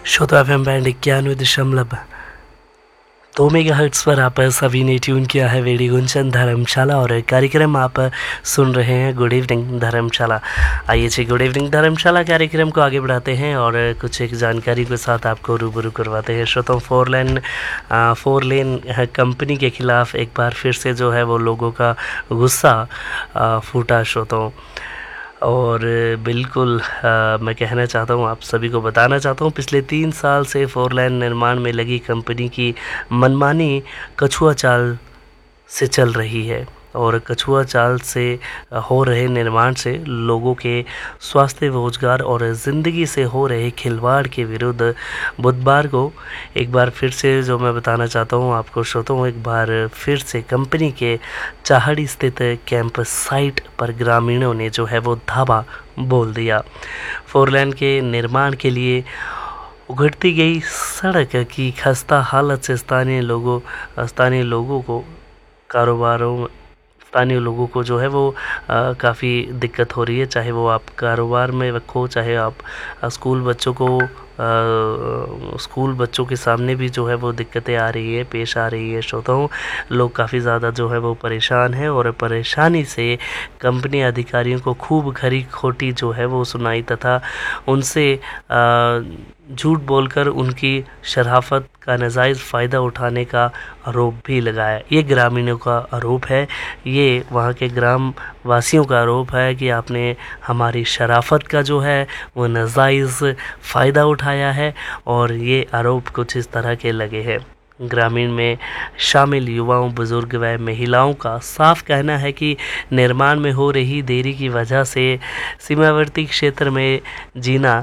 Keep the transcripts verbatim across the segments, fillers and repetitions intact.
श्रोता F M band इक्यानवे दशमलव दो मेगा हर्ट्स पर आप सभी ने ट्यून किया है वेडी गुंजन धर्मशाला और कार्यक्रम आप सुन रहे हैं गुड इवनिंग धर्मशाला। आइए जी गुड इवनिंग धर्मशाला कार्यक्रम को आगे बढ़ाते हैं और कुछ एक जानकारी के साथ आपको रूबरू करवाते हैं। श्रोताओं four lane four lane company के खिलाफ एक बार फिर से जो है वो लोगों का गुस्सा फूटा श्रोताओं, और बिल्कुल आ, मैं कहना चाहता हूँ, आप सभी को बताना चाहता हूँ, पिछले तीन साल से फोर लेन निर्माण में लगी कंपनी की मनमानी कछुआ चाल से चल रही है और कछुआ चाल से हो रहे निर्माण से लोगों के स्वास्थ्य, रोजगार और ज़िंदगी से हो रहे खिलवाड़ के विरुद्ध बुधवार को एक बार फिर से जो मैं बताना चाहता हूँ आपको श्रोताओं, एक बार फिर से कंपनी के चाहड़ी स्थित कैंप साइट पर ग्रामीणों ने जो है वो धावा बोल दिया। फोर लेन के निर्माण के लिए उघड़ती गई सड़क की खस्ता हालत से स्थानीय लोगों स्थानीय लोगों को कारोबारों स्थानीय लोगों को जो है वो काफ़ी दिक्कत हो रही है, चाहे वो आप कारोबार में रखो, चाहे आप स्कूल बच्चों को आ, स्कूल बच्चों के सामने भी जो है वो दिक्कतें आ रही है पेश आ रही है। श्रोताओं, लोग काफ़ी ज़्यादा जो है वो परेशान है और परेशानी से कंपनी अधिकारियों को खूब खरी खोटी जो है वो सुनाई तथा उनसे झूठ बोलकर उनकी शराफत का नाजायज़ फ़ायदा उठाने का आरोप भी लगाया। ये ग्रामीणों का आरोप है, ये वहाँ के ग्राम वासियों का आरोप है कि आपने हमारी शराफत का जो है वो नाजायज़ फ़ायदा उठाया है और ये आरोप कुछ इस तरह के लगे हैं। ग्रामीण में शामिल युवाओं, बुजुर्ग व महिलाओं का साफ कहना है कि निर्माण में हो रही देरी की वजह से सीमावर्ती क्षेत्र में जीना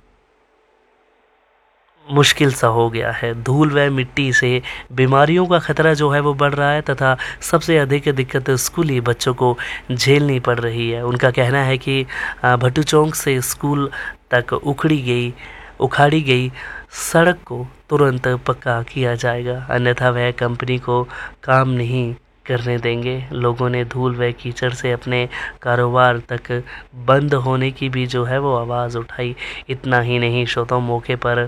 मुश्किल सा हो गया है। धूल व मिट्टी से बीमारियों का खतरा जो है वो बढ़ रहा है तथा सबसे अधिक दिक्कत स्कूली बच्चों को झेलनी पड़ रही है। उनका कहना है कि भट्टू चौक से स्कूल तक उखड़ी गई उखाड़ी गई सड़क को तुरंत पक्का किया जाएगा, अन्यथा वह कंपनी को काम नहीं करने देंगे। लोगों ने धूल व कीचड़ से अपने कारोबार तक बंद होने की भी जो है वो आवाज़ उठाई। इतना ही नहीं श्रोताओं, मौके पर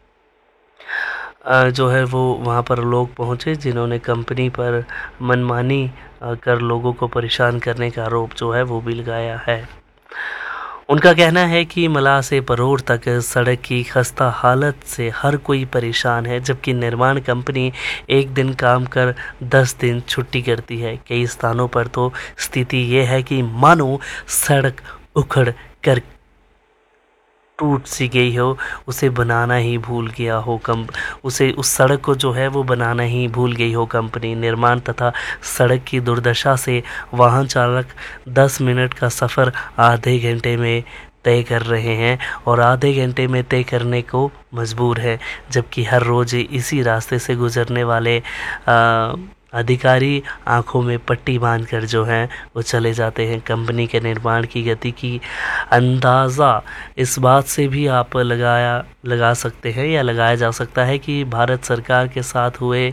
जो है वो वहाँ पर लोग पहुँचे जिन्होंने कंपनी पर मनमानी कर लोगों को परेशान करने का आरोप जो है वो भी लगाया है। उनका कहना है कि मलाह से परोर तक सड़क की खस्ता हालत से हर कोई परेशान है, जबकि निर्माण कंपनी एक दिन काम कर दस दिन छुट्टी करती है। कई स्थानों पर तो स्थिति ये है कि मानो सड़क उखड़ कर टूट सी गई हो, उसे बनाना ही भूल गया हो कम उसे उस सड़क को जो है वो बनाना ही भूल गई हो कंपनी। निर्माण तथा सड़क की दुर्दशा से वाहन चालक दस मिनट का सफ़र आधे घंटे में तय कर रहे हैं और आधे घंटे में तय करने को मजबूर है, जबकि हर रोज़ इसी रास्ते से गुजरने वाले आ, अधिकारी आंखों में पट्टी बांधकर जो हैं वो चले जाते हैं। कंपनी के निर्माण की गति की अंदाज़ा इस बात से भी आप लगाया लगा सकते हैं या लगाया जा सकता है कि भारत सरकार के साथ हुए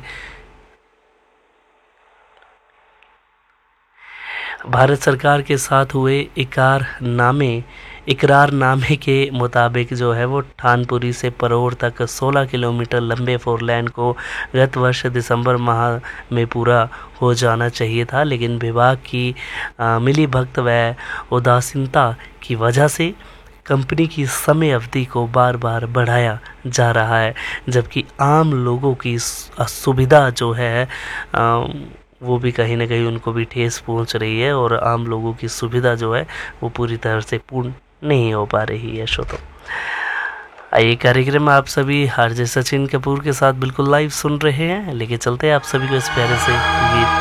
भारत सरकार के साथ हुए इकरारनामे इकरारनामे के मुताबिक जो है वो ठानपुरी से परोर तक सोलह किलोमीटर लंबे फोर लेन को गत वर्ष दिसंबर माह में पूरा हो जाना चाहिए था, लेकिन विभाग की आ, मिली भगत व उदासीनता की वजह से कंपनी की समय अवधि को बार बार बढ़ाया जा रहा है, जबकि आम लोगों की सुविधा जो है आ, वो भी कहीं ना कहीं उनको भी ठेस पहुंच रही है और आम लोगों की सुविधा जो है वो पूरी तरह से पूर्ण नहीं हो पा रही है। श्रोताओं, आइए कार्यक्रम आप सभी आरजे सचिन कपूर के साथ बिल्कुल लाइव सुन रहे हैं, लेके चलते हैं आप सभी को इस प्यारे से गीत